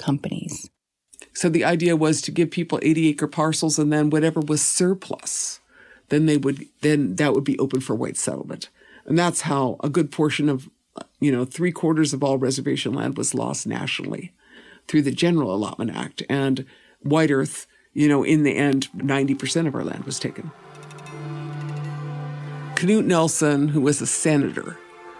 companies. So the idea was to give people 80-acre parcels, and then whatever was surplus, then that would be open for white settlement. And that's how a good portion of, 3/4 of all reservation land was lost nationally through the General Allotment Act. And White Earth, in the end, 90% of our land was taken. Knut Nelson, who was a senator,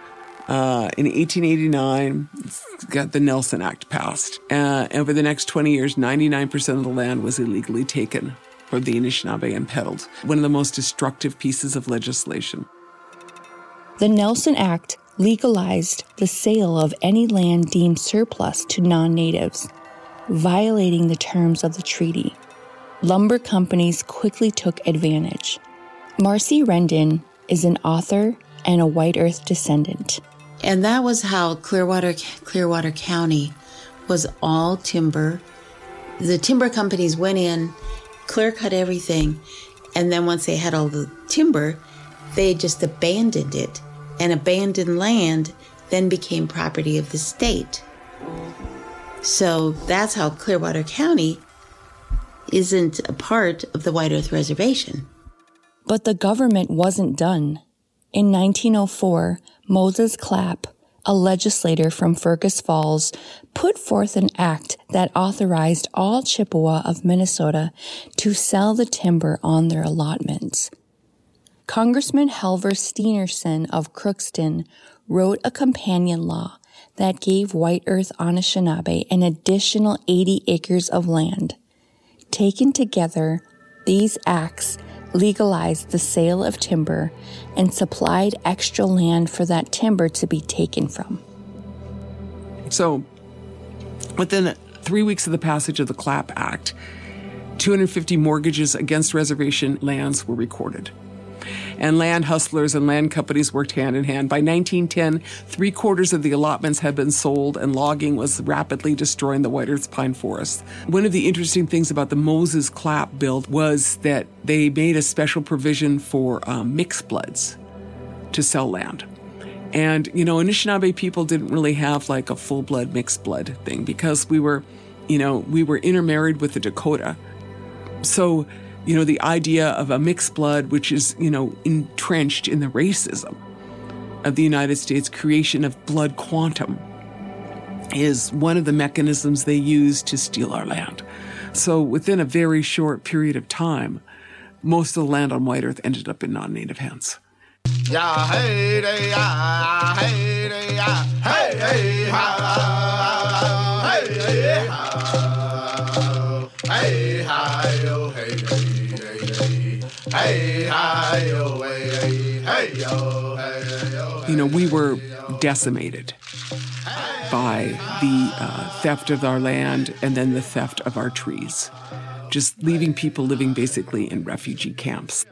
in 1889, got the Nelson Act passed. Over the next 20 years, 99% of the land was illegally taken from the Anishinaabe and peddled. One of the most destructive pieces of legislation. The Nelson Act legalized the sale of any land deemed surplus to non-natives, violating the terms of the treaty. Lumber companies quickly took advantage. Marcy Rendon is an author and a White Earth descendant. And that was how Clearwater County was all timber. The timber companies went in, clear cut everything, and then once they had all the timber, they just abandoned it. And abandoned land then became property of the state. So that's how Clearwater County isn't a part of the White Earth Reservation. But the government wasn't done. In 1904, Moses Clapp, a legislator from Fergus Falls, put forth an act that authorized all Chippewa of Minnesota to sell the timber on their allotments. Congressman Halvor Steenerson of Crookston wrote a companion law that gave White Earth Anishinaabe an additional 80 acres of land. Taken together, these acts legalized the sale of timber and supplied extra land for that timber to be taken from. So, within 3 weeks of the passage of the Clapp Act, 250 mortgages against reservation lands were recorded. And land hustlers and land companies worked hand in hand. By 1910, 3/4 of the allotments had been sold, and logging was rapidly destroying the White Earth pine forest. One of the interesting things about the Moses Clapp bill was that they made a special provision for mixed bloods to sell land. And, Anishinaabe people didn't really have like a full-blood mixed blood thing because we were intermarried with the Dakota. So, the idea of a mixed blood, which is, entrenched in the racism of the United States, creation of blood quantum, is one of the mechanisms they use to steal our land. So within a very short period of time, most of the land on White Earth ended up in non-native hands. Yeah, hey, hey, hey, hey, hey, hey, we were decimated by the theft of our land and then the theft of our trees, just leaving people living basically in refugee camps.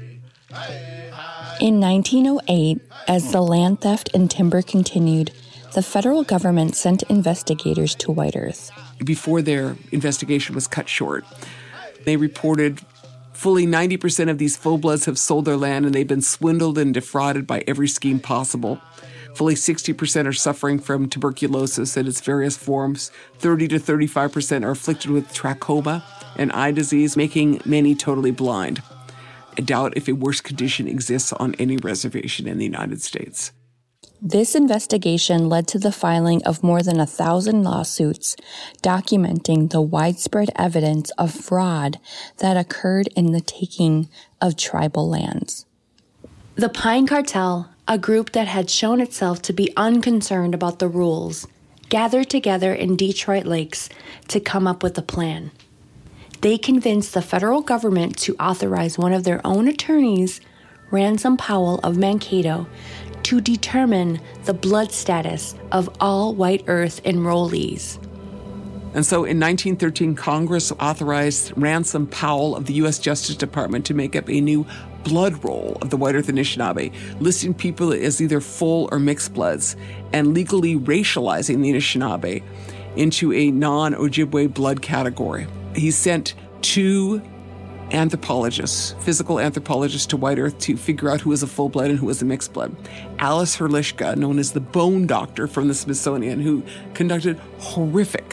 In 1908, as the land theft and timber continued, the federal government sent investigators to White Earth. Before their investigation was cut short, they reported fully 90% of these full-bloods have sold their land and they've been swindled and defrauded by every scheme possible. Fully 60% are suffering from tuberculosis in its various forms. 30 to 35% are afflicted with trachoma and eye disease, making many totally blind. I doubt if a worse condition exists on any reservation in the United States. This investigation led to the filing of more than 1,000 lawsuits documenting the widespread evidence of fraud that occurred in the taking of tribal lands. The Pine Cartel, a group that had shown itself to be unconcerned about the rules, gathered together in Detroit Lakes to come up with a plan. They convinced the federal government to authorize one of their own attorneys, Ransom Powell of Mankato, to determine the blood status of all White Earth enrollees. And so in 1913, Congress authorized Ransom Powell of the U.S. Justice Department to make up a new blood roll of the White Earth Anishinaabe, listing people as either full or mixed bloods, and legally racializing the Anishinaabe into a non-Ojibwe blood category. He sent 2 anthropologists, physical anthropologists to White Earth to figure out who was a full blood and who was a mixed blood. Alice Herlishka, known as the Bone Doctor from the Smithsonian, who conducted horrific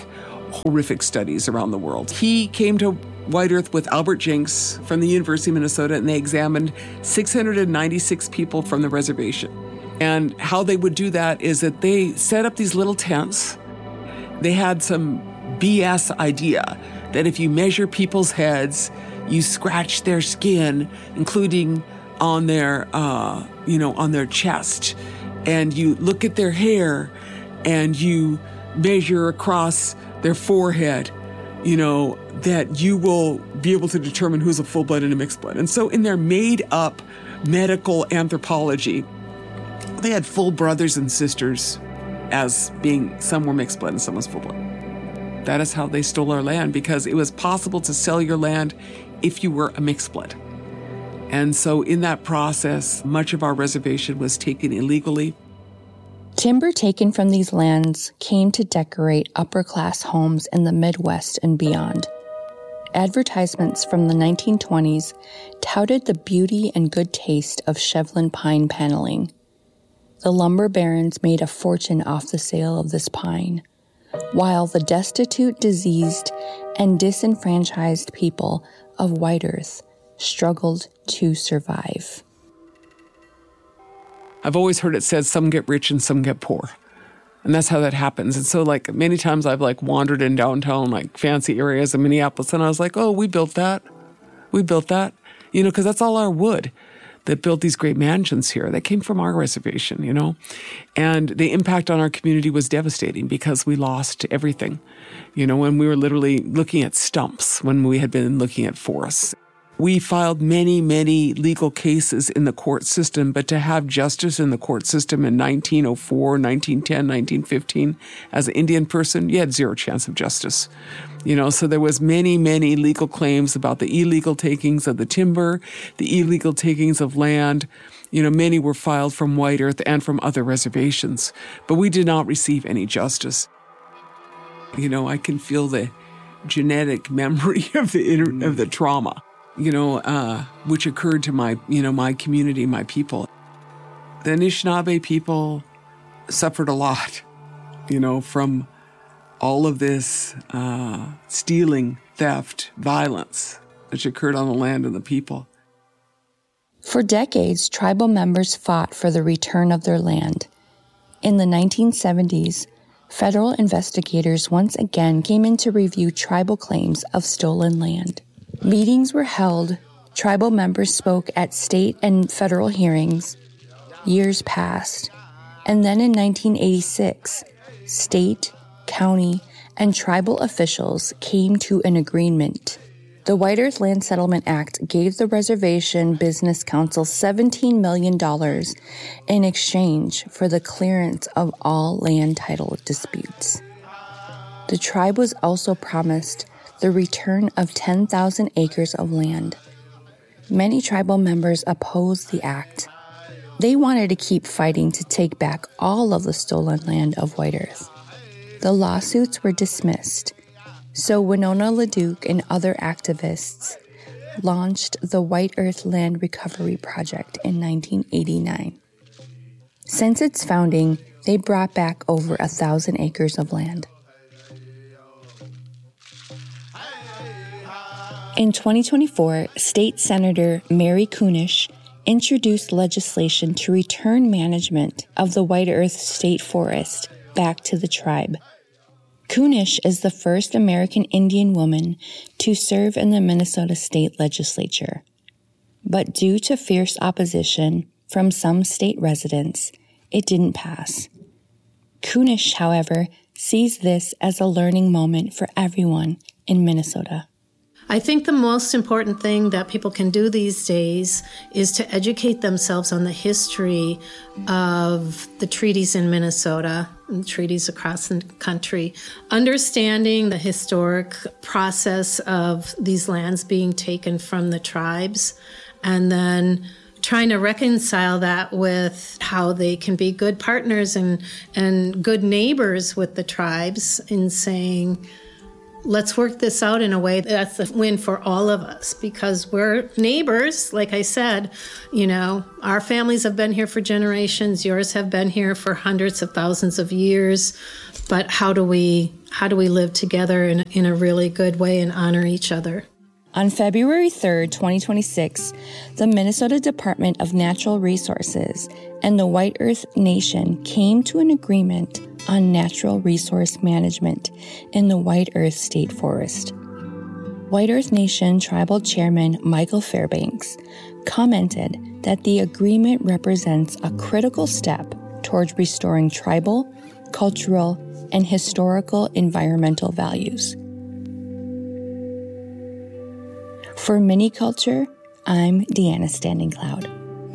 horrific studies around the world. He came to White Earth with Albert Jenks from the University of Minnesota, and they examined 696 people from the reservation. And how they would do that is that they set up these little tents. They had some BS idea that if you measure people's heads, you scratch their skin, including on their, on their chest, and you look at their hair, and you measure across their forehead, that you will be able to determine who's a full blood and a mixed blood. And so in their made-up medical anthropology, they had full brothers and sisters as being some were mixed blood and some was full blood. That is how they stole our land, because it was possible to sell your land if you were a mixed blood. And so in that process, much of our reservation was taken illegally. Timber taken from these lands came to decorate upper-class homes in the Midwest and beyond. Advertisements from the 1920s touted the beauty and good taste of Shevlin pine paneling. The lumber barons made a fortune off the sale of this pine, while the destitute, diseased, and disenfranchised people of White Earth struggled to survive. I've always heard it said some get rich and some get poor. And that's how that happens. And so many times I've wandered in downtown, fancy areas of Minneapolis, and I was like, oh, we built that. We built that. Because that's all our wood that built these great mansions here. That came from our reservation, And the impact on our community was devastating because we lost everything, when we were literally looking at stumps when we had been looking at forests. We filed many, many legal cases in the court system, but to have justice in the court system in 1904, 1910, 1915, as an Indian person, you had zero chance of justice. So there was many, many legal claims about the illegal takings of the timber, the illegal takings of land. Many were filed from White Earth and from other reservations, but we did not receive any justice. I can feel the genetic memory of the trauma. Which occurred to my community, my people. The Anishinaabe people suffered a lot, from all of this stealing, theft, violence, which occurred on the land and the people. For decades, tribal members fought for the return of their land. In the 1970s, federal investigators once again came in to review tribal claims of stolen land. Meetings were held, tribal members spoke at state and federal hearings. Years passed, and then in 1986, state, county, and tribal officials came to an agreement. The White Earth Land Settlement Act gave the Reservation Business Council $17 million in exchange for the clearance of all land title disputes. The tribe was also promised the return of 10,000 acres of land. Many tribal members opposed the act. They wanted to keep fighting to take back all of the stolen land of White Earth. The lawsuits were dismissed, so Winona LaDuke and other activists launched the White Earth Land Recovery Project in 1989. Since its founding, they brought back over 1,000 acres of land. In 2024, State Senator Mary Kunesh introduced legislation to return management of the White Earth State Forest back to the tribe. Kunesh is the first American Indian woman to serve in the Minnesota State Legislature. But due to fierce opposition from some state residents, it didn't pass. Kunesh, however, sees this as a learning moment for everyone in Minnesota. I think the most important thing that people can do these days is to educate themselves on the history of the treaties in Minnesota and treaties across the country, understanding the historic process of these lands being taken from the tribes, and then trying to reconcile that with how they can be good partners and good neighbors with the tribes in saying, let's work this out in a way that's a win for all of us, because we're neighbors. Like I said, our families have been here for generations. Yours have been here for hundreds of thousands of years. But how do we live together in a really good way and honor each other? On February 3rd, 2026, the Minnesota Department of Natural Resources and the White Earth Nation came to an agreement on natural resource management in the White Earth State Forest. White Earth Nation Tribal Chairman Michael Fairbanks commented that the agreement represents a critical step towards restoring tribal, cultural, and historical environmental values. For Mini Culture, I'm Deanna Standing Cloud.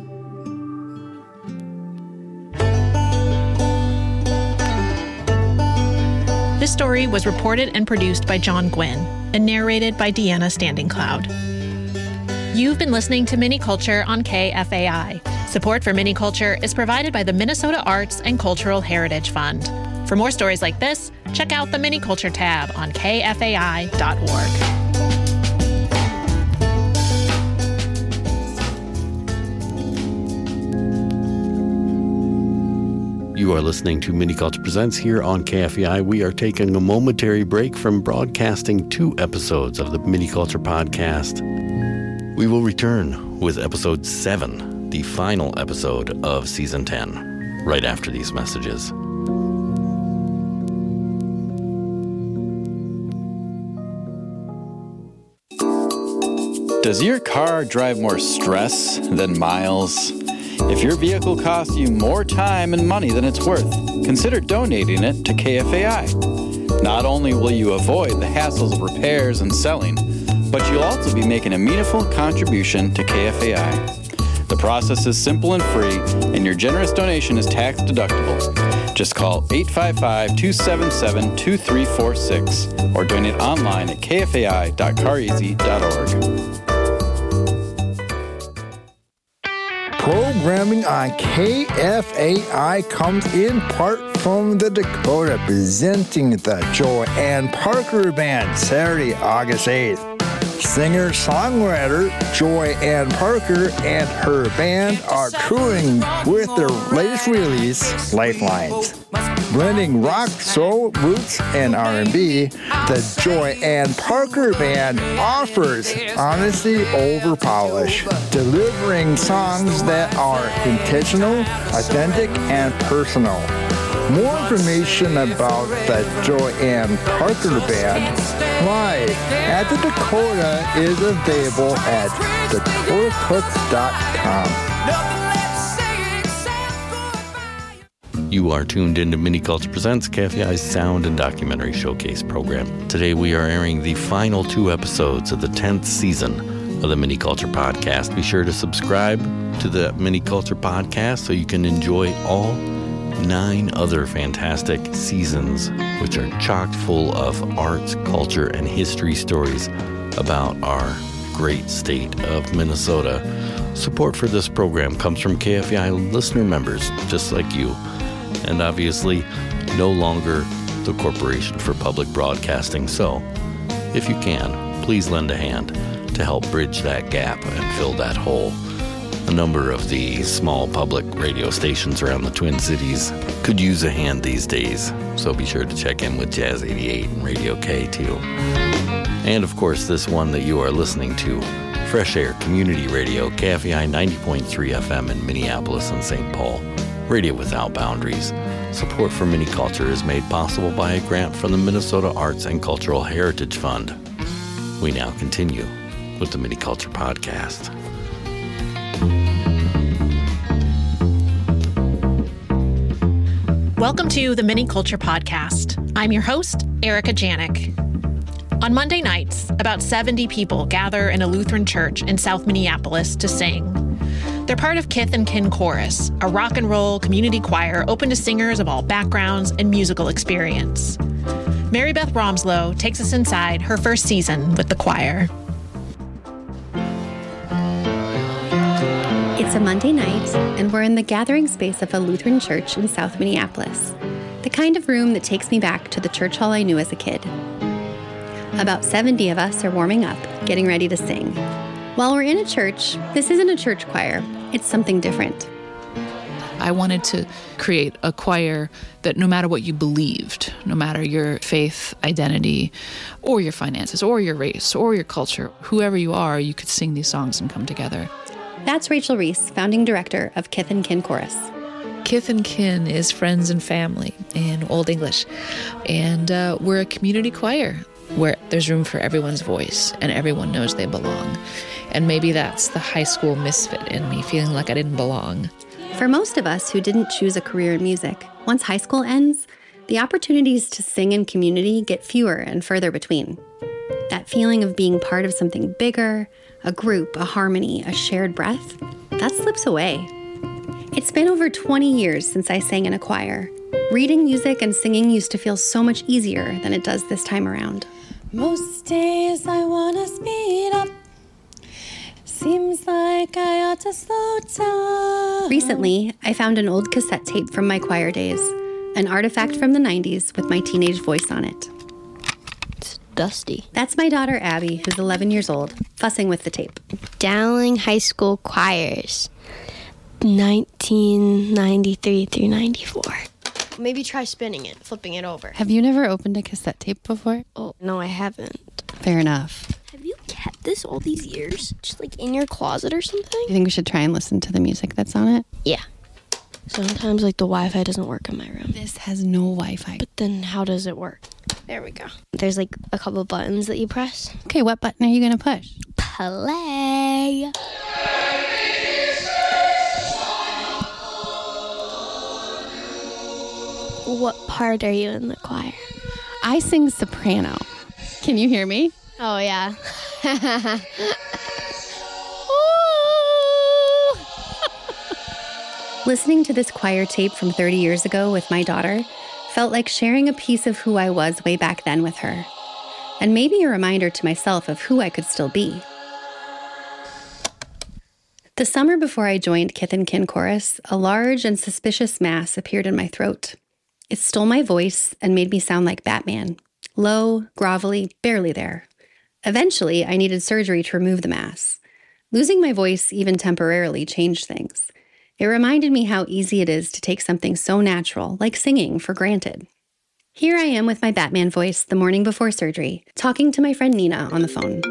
This story was reported and produced by John Gwynn and narrated by Deanna Standing Cloud. You've been listening to Mini Culture on KFAI. Support for Mini Culture is provided by the Minnesota Arts and Cultural Heritage Fund. For more stories like this, check out the Mini Culture tab on kfai.org. You are listening to Mini Culture Presents here on KFAI. We are taking a momentary break from broadcasting 2 episodes of the Mini Culture podcast. We will return with episode 7, the final episode of season 10, right after these messages. Does your car drive more stress than miles? If your vehicle costs you more time and money than it's worth, consider donating it to KFAI. Not only will you avoid the hassles of repairs and selling, but you'll also be making a meaningful contribution to KFAI. The process is simple and free, and your generous donation is tax deductible. Just call 855-277-2346 or donate online at kfai.careasy.org. Programming on KFAI comes in part from the Dakota, presenting the Joanne Parker Band, Saturday, August 8th. Singer-songwriter Joanne Parker and her band are touring with their latest release, Lifelines. Blending rock, soul, roots, and R&B, the Joanne Parker Band offers honesty over polish, delivering songs that are intentional, authentic, and personal. More information about the Joanne Parker Band live at the Dakota is available at dakotahooks.com. You are tuned into Mini Culture Presents, KFAI's Sound and Documentary Showcase program. Today we are airing the final 2 episodes of the 10th season of the Mini Culture podcast. Be sure to subscribe to the Mini Culture podcast so you can enjoy all 9 other fantastic seasons, which are chock full of arts, culture, and history stories about our great state of Minnesota. Support for this program comes from KFAI listener members just like you, and obviously no longer the Corporation for Public Broadcasting. So, if you can, please lend a hand to help bridge that gap and fill that hole. A number of the small public radio stations around the Twin Cities could use a hand these days, so be sure to check in with Jazz 88 and Radio K too. And of course, this one that you are listening to, Fresh Air Community Radio, KFAI 90.3 FM in Minneapolis and St. Paul. Radio without boundaries. Support for Mini Culture is made possible by a grant from the Minnesota Arts and Cultural Heritage Fund. We now continue with the Mini Culture podcast. Welcome to the Mini Culture Podcast. I'm your host, Erica Janik. On Monday nights, about 70 people gather in a Lutheran church in South Minneapolis to sing. They're part of Kith and Kin Chorus, a rock and roll community choir open to singers of all backgrounds and musical experience. Mary Beth Romslow takes us inside her first season with the choir. It's a Monday night, and we're in the gathering space of a Lutheran church in South Minneapolis, the kind of room that takes me back to the church hall I knew as a kid. About 70 of us are warming up, getting ready to sing. While we're in a church, this isn't a church choir. It's something different. I wanted to create a choir that no matter what you believed, no matter your faith, identity, or your finances, or your race, or your culture, whoever you are, you could sing these songs and come together. That's Rachel Reese, founding director of Kith and Kin Chorus. Kith and Kin is friends and family in Old English. And we're a community choir where there's room for everyone's voice and everyone knows they belong. And maybe that's the high school misfit in me, feeling like I didn't belong. For most of us who didn't choose a career in music, once high school ends, the opportunities to sing in community get fewer and further between. That feeling of being part of something bigger, a group, a harmony, a shared breath, that slips away. It's been over 20 years since I sang in a choir. Reading music and singing used to feel so much easier than it does this time around. Most days I want to speed up. Seems like I ought to slow down. Recently, I found an old cassette tape from my choir days, an artifact from the 90s with my teenage voice on it. It's dusty. That's my daughter, Abby, who's 11 years old, fussing with the tape. Dowling High School Choirs, 1993 through 94. Maybe try spinning it, flipping it over. Have you never opened a cassette tape before? Oh, no, I haven't. Fair enough. Have you kept this all these years? Just like in your closet or something? You think we should try and listen to the music that's on it? Yeah. Sometimes like the Wi-Fi doesn't work in my room. This has no Wi-Fi. But then how does it work? There we go. There's like a couple buttons that you press. Okay, what button are you going to push? Play. What part are you in the choir? I sing soprano. Can you hear me? Oh, yeah. Listening to this choir tape from 30 years ago with my daughter felt like sharing a piece of who I was way back then with her. And maybe a reminder to myself of who I could still be. The summer before I joined Kith and Kin Chorus, a large and suspicious mass appeared in my throat. It stole my voice and made me sound like Batman. Low, grovelly, barely there. Eventually, I needed surgery to remove the mass. Losing my voice, even temporarily, changed things. It reminded me how easy it is to take something so natural, like singing, for granted. Here I am with my Batman voice the morning before surgery, talking to my friend Nina on the phone.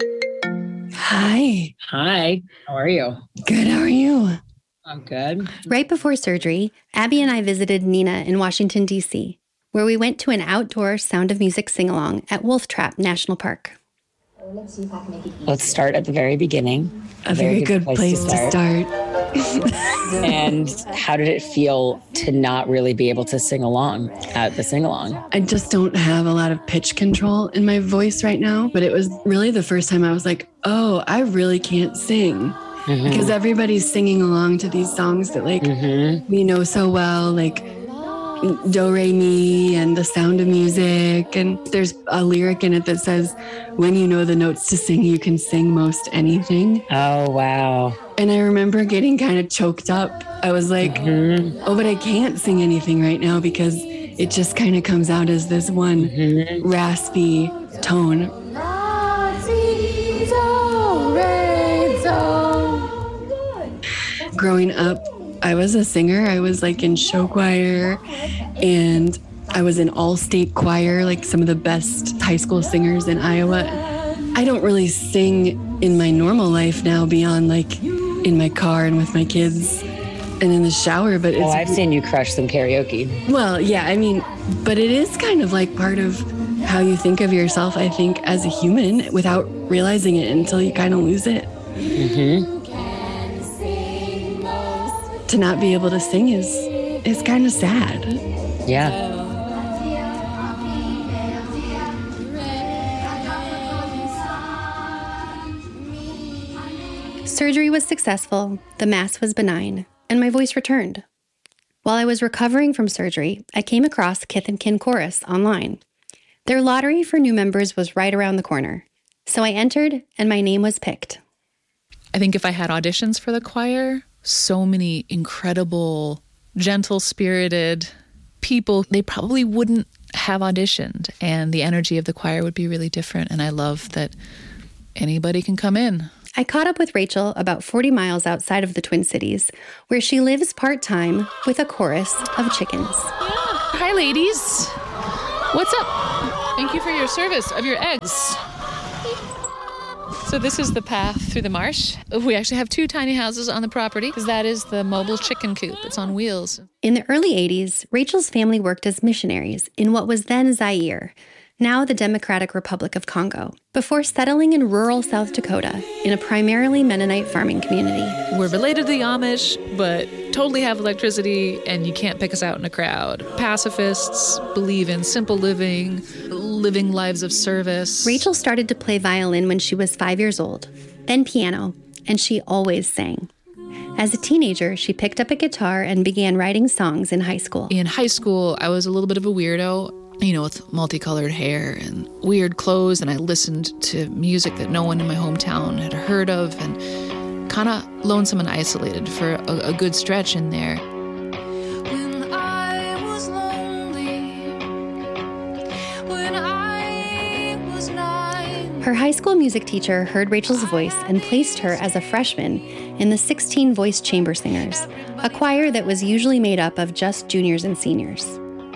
Hi. Hi. How are you? Good. How are you? I'm good. Right before surgery, Abby and I visited Nina in Washington, D.C., where we went to an outdoor Sound of Music sing-along at Wolf Trap National Park. Let's start at the very beginning. A very good place to start. And how did it feel to not really be able to sing along at the sing-along? I just don't have a lot of pitch control in my voice right now, but it was really the first time I was like, oh, I really can't sing. Mm-hmm. Because everybody's singing along to these songs that we know so well, like Do, Re, Mi and The Sound of Music. And there's a lyric in it that says, when you know the notes to sing, you can sing most anything. Oh, wow. And I remember getting kind of choked up. I was like, oh, but I can't sing anything right now because it just kind of comes out as this one raspy tone. Growing up, I was a singer. I was like in show choir and I was in all-state choir, like some of the best high school singers in Iowa. I don't really sing in my normal life now beyond like in my car and with my kids and in the shower, but it's... I've seen you crush some karaoke. Well, yeah, I mean, but it is kind of like part of how you think of yourself, I think, as a human without realizing it until you kind of lose it. Mm-hmm. To not be able to sing is kind of sad. Yeah. Surgery was successful, the mass was benign, and my voice returned. While I was recovering from surgery, I came across Kith and Kin Chorus online. Their lottery for new members was right around the corner. So I entered, and my name was picked. I think if I had auditions for the choir, so many incredible, gentle-spirited people, they probably wouldn't have auditioned, and the energy of the choir would be really different. And I love that anybody can come in. I caught up with Rachel about 40 miles outside of the Twin Cities, where she lives part-time with a chorus of chickens. Hi, ladies. What's up? Thank you for your service of your eggs. So this is the path through the marsh. We actually have 2 tiny houses on the property, because that is the mobile chicken coop. It's on wheels. In the early 80s, Rachel's family worked as missionaries in what was then Zaire, now the Democratic Republic of Congo, before settling in rural South Dakota in a primarily Mennonite farming community. We're related to the Amish, but totally have electricity, and you can't pick us out in a crowd. Pacifists, believe in simple living lives of service. Rachel started to play violin when she was 5 years old, then piano, and she always sang. As a teenager, she picked up a guitar and began writing songs in high school. In high school, I was a little bit of a weirdo, with multicolored hair and weird clothes, and I listened to music that no one in my hometown had heard of, and kind of lonesome and isolated for a good stretch in there. When I was lonely, when I was 9. Her high school music teacher heard Rachel's voice and placed her as a freshman in the 16 Voice Chamber Singers, a choir that was usually made up of just juniors and seniors.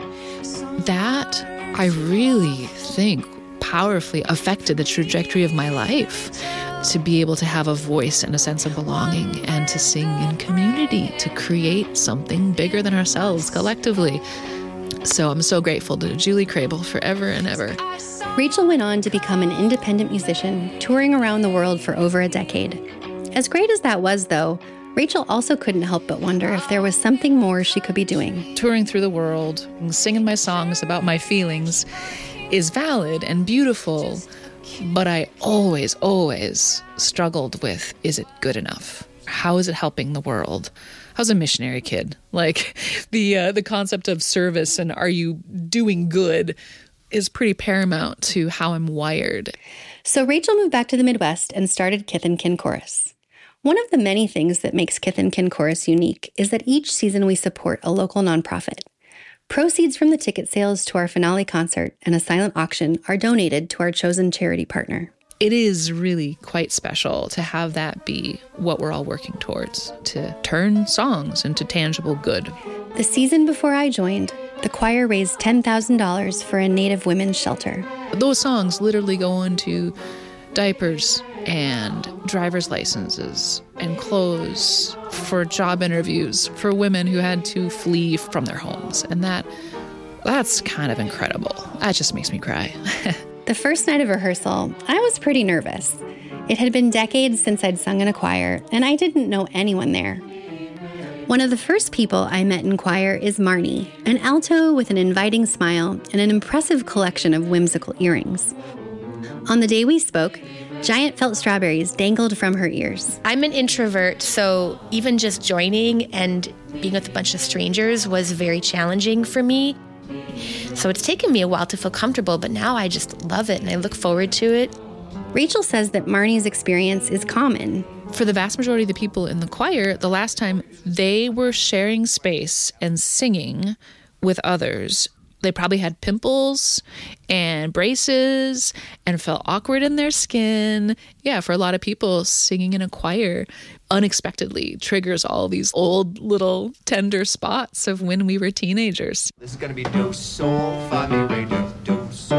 That, I really think, powerfully affected the trajectory of my life. To be able to have a voice and a sense of belonging, and to sing in community, to create something bigger than ourselves collectively. So I'm so grateful to Julie Crable forever and ever. Rachel went on to become an independent musician, touring around the world for over a decade. As great as that was, though, Rachel also couldn't help but wonder if there was something more she could be doing. Touring through the world, singing my songs about my feelings is valid and beautiful, but I always struggled with, is it good enough? How is it helping the world? I was a missionary kid. Like, the concept of service and are you doing good is pretty paramount to how I'm wired. So Rachel moved back to the Midwest and started Kith and Kin Chorus. One of the many things that makes Kith and Kin Chorus unique is that each season we support a local nonprofit. Proceeds from the ticket sales to our finale concert and a silent auction are donated to our chosen charity partner. It is really quite special to have that be what we're all working towards, to turn songs into tangible good. The season before I joined, the choir raised $10,000 for a Native women's shelter. Those songs literally go into diapers and driver's licenses and clothes for job interviews for women who had to flee from their homes. And that's kind of incredible. That just makes me cry. The first night of rehearsal, I was pretty nervous. It had been decades since I'd sung in a choir, and I didn't know anyone there. One of the first people I met in choir is Marnie, an alto with an inviting smile and an impressive collection of whimsical earrings. On the day we spoke, giant felt strawberries dangled from her ears. I'm an introvert, so even just joining and being with a bunch of strangers was very challenging for me. So it's taken me a while to feel comfortable, but now I just love it and I look forward to it. Rachel says that Marnie's experience is common. For the vast majority of the people in the choir, the last time they were sharing space and singing with others, they probably had pimples and braces and felt awkward in their skin. Yeah, for a lot of people, singing in a choir unexpectedly triggers all these old little tender spots of when we were teenagers. This is going to be do, sol, fa, mi, re, do, sol.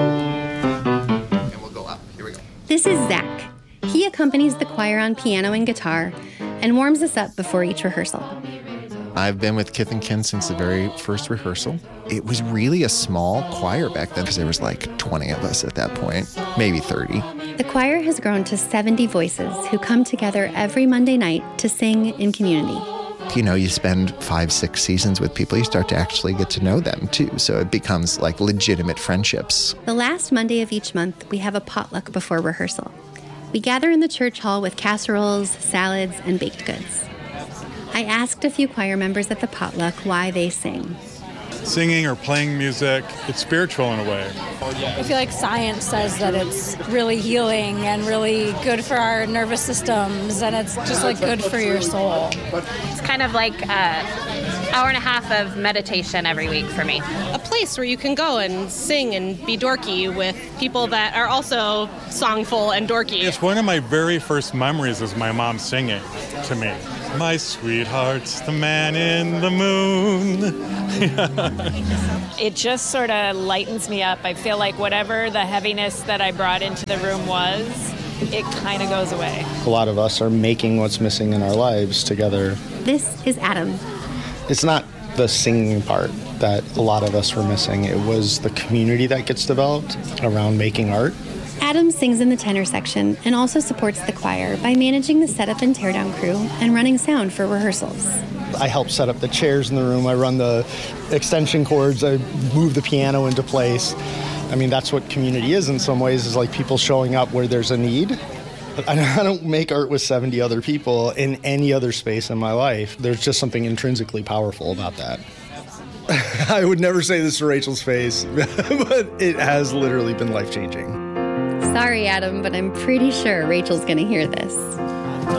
And we'll go up. Here we go. This is Zach. He accompanies the choir on piano and guitar and warms us up before each rehearsal. I've been with Kith and Kin since the very first rehearsal. It was really a small choir back then because there was like 20 of us at that point, maybe 30. The choir has grown to 70 voices who come together every Monday night to sing in community. You know, you spend 5-6 seasons with people, you start to actually get to know them too. So it becomes like legitimate friendships. The last Monday of each month, we have a potluck before rehearsal. We gather in the church hall with casseroles, salads, and baked goods. I asked a few choir members at the potluck why they sing. Singing or playing music, it's spiritual in a way. I feel like science says that it's really healing and really good for our nervous systems, and it's just like good for your soul. It's kind of like hour and a half of meditation every week for me. A place where you can go and sing and be dorky with people that are also songful and dorky. It's one of my very first memories is my mom singing to me. My sweetheart's the man in the moon. It just sort of lightens me up. I feel like whatever the heaviness that I brought into the room was, it kind of goes away. A lot of us are making what's missing in our lives together. This is Adam. It's not the singing part that a lot of us were missing. It was the community that gets developed around making art. Adam sings in the tenor section and also supports the choir by managing the setup and teardown crew and running sound for rehearsals. I help set up the chairs in the room. I run the extension cords. I move the piano into place. I mean, that's what community is in some ways, is like people showing up where there's a need. I don't make art with 70 other people in any other space in my life. There's just something intrinsically powerful about that. I would never say this to Rachel's face, but it has literally been life-changing. Sorry, Adam, but I'm pretty sure Rachel's going to hear this.